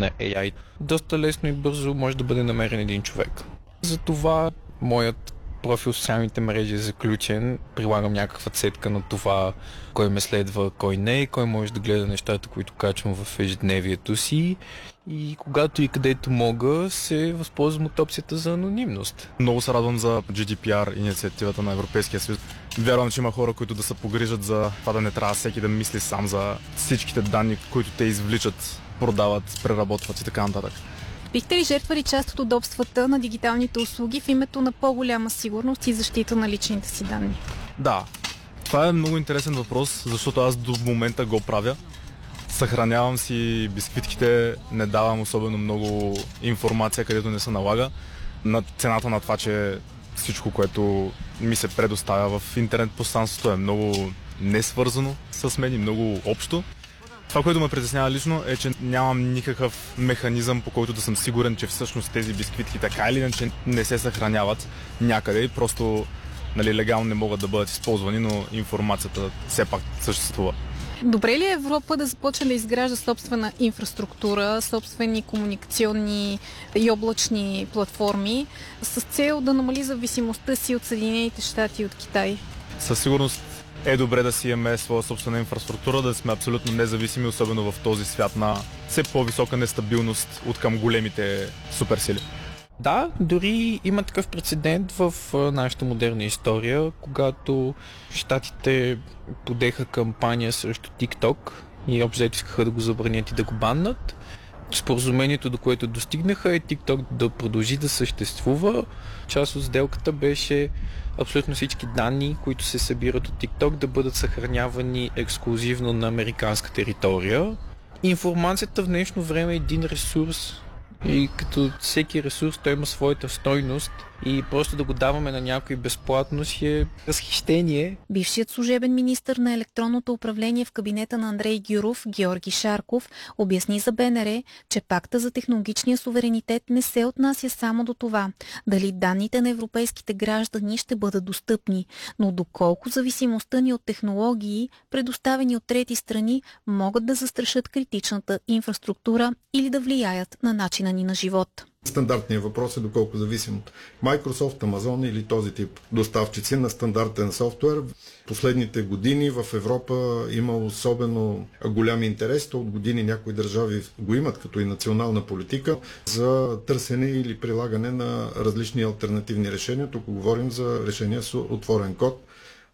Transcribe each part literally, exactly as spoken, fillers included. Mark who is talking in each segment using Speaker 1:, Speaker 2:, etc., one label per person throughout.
Speaker 1: на Ей Ай, доста лесно и бързо може да бъде намерен един човек. Затова моят профил в социалните мрежи е заключен, прилагам някаква цетка на това кой ме следва, кой не, кой може да гледа нещата, които качвам в ежедневието си, и когато и където мога се възползвам от опцията за анонимност.
Speaker 2: Много се радвам за Джи Ди Пи Ар инициативата на Европейския съюз. Вярвам, че има хора, които да се погрижат за това да не трябва всеки да мисли сам за всичките данни, които те извличат, продават, преработват и така нататък.
Speaker 3: Бихте ли жертвали част от удобствата на дигиталните услуги в името на по-голяма сигурност и защита на личните си данни?
Speaker 2: Да, това е много интересен въпрос, защото аз до момента го правя. Съхранявам си бисквитките, не давам особено много информация, където не се налага. На цената на това, че всичко, което ми се предоставя в интернет пространството е много несвързано с мен и много общо. Това, което ме притеснява лично е, че нямам никакъв механизъм, по който да съм сигурен, че всъщност тези бисквитки така или иначе не се съхраняват някъде и просто, нали, легално не могат да бъдат използвани, но информацията все пак съществува.
Speaker 3: Добре ли е Европа да започне да изгражда собствена инфраструктура, собствени комуникационни и облачни платформи с цел да намали зависимостта си от Съединените щати и от Китай?
Speaker 2: Със сигурност е добре да си имаме своя собствена инфраструктура, да сме абсолютно независими, особено в този свят на все по-висока нестабилност от към големите суперсили.
Speaker 1: Да, дори има такъв прецедент в нашата модерна история, когато щатите подеха кампания срещу TikTok и общо искаха да го забранят и да го баннат. Споразумението, до което достигнаха, е TikTok да продължи да съществува. Част от сделката беше абсолютно всички данни, които се събират от TikTok, да бъдат съхранявани ексклузивно на американска територия. Информацията в днешно време е един ресурс и като всеки ресурс той има своята стойност и просто да го даваме на някой безплатно си е разхищение.
Speaker 3: Бившият служебен министър на електронното управление в кабинета на Андрей Гюров, Георги Шарков, обясни за Б Н Р, че пакта за технологичния суверенитет не се отнася само до това дали данните на европейските граждани ще бъдат достъпни, но доколко зависимостта ни от технологии, предоставени от трети страни, могат да застрашат критичната инфраструктура или да влияят на начина ни на живот.
Speaker 4: Стандартният въпрос е доколко зависим от Microsoft, Amazon или този тип доставчици на стандартен софтуер. Последните години в Европа има особено голям интерес. То от години някои държави го имат като и национална политика за търсене или прилагане на различни алтернативни решения. Тук говорим за решения с отворен код.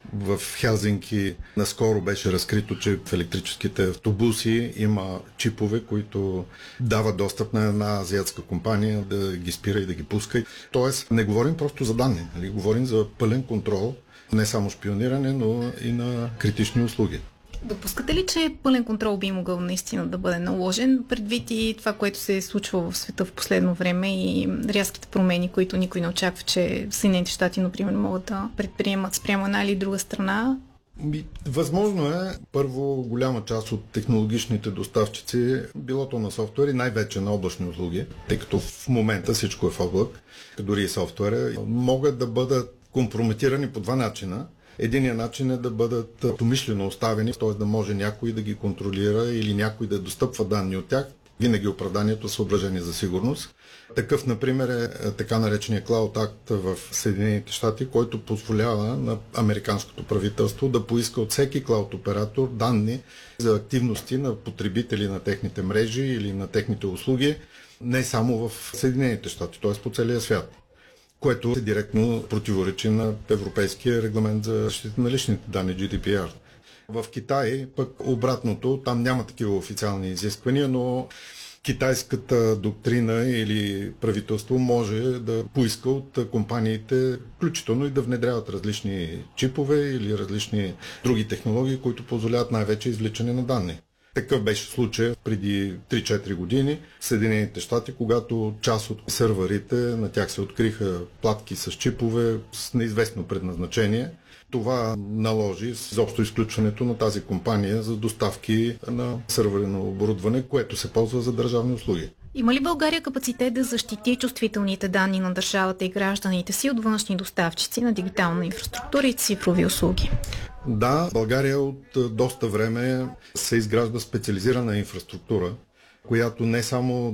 Speaker 4: В Хелзинки наскоро беше разкрито, че в електрическите автобуси има чипове, които дават достъп на една азиатска компания да ги спира и да ги пуска. Тоест, не говорим просто за данни, нали? Говорим за пълен контрол, не само шпиониране, но и на критични услуги.
Speaker 3: Допускате ли, че пълен контрол би могъл наистина да бъде наложен, предвид и това, което се е случва в света в последно време и рязките промени, които никой не очаква, че Съединените щати, например, могат да предприемат спрямо една или друга страна?
Speaker 4: Възможно е, първо, голяма част от технологичните доставчици, билото на софтуери, най-вече на облачни услуги, тъй като в момента всичко е в облак, дори и софтуера, могат да бъдат компрометирани по два начина. Единият начин е да бъдат умишлено оставени, т.е. да може някой да ги контролира или някой да достъпва данни от тях. Винаги оправданието е съображение за сигурност. Такъв, например, е така наречения Cloud Act в Съединените щати, който позволява на американското правителство да поиска от всеки клауд оператор данни за активности на потребители на техните мрежи или на техните услуги, не само в Съединените щати, т.е. по целия свят, което е директно противоречи на Европейския регламент за защита на личните данни Джи Ди Пи Ар. В Китай пък обратното, там няма такива официални изисквания, но китайската доктрина или правителство може да поиска от компаниите, включително и да внедряват различни чипове или различни други технологии, които позволяват най-вече извличане на данни. Такъв беше случай преди три-четири години в Съединените щати, когато част от сървърите, на тях се откриха платки с чипове с неизвестно предназначение. Това наложи изобщо изключването на тази компания за доставки на сървърно оборудване, което се ползва за държавни услуги.
Speaker 3: Има ли България капацитет да защити чувствителните данни на държавата и гражданите си от външни доставчици на дигитална инфраструктура и цифрови услуги?
Speaker 4: Да, България от доста време се изгражда специализирана инфраструктура, която не само